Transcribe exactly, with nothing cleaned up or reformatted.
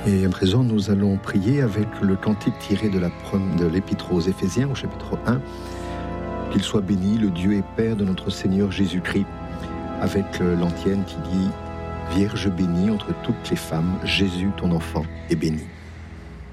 Et à présent, nous allons prier avec le cantique tiré de, la, de l'Épître aux Éphésiens, au chapitre un. Qu'il soit béni, le Dieu et Père de notre Seigneur Jésus-Christ, avec l'antienne qui dit « Vierge bénie entre toutes les femmes, Jésus, ton enfant, est béni. »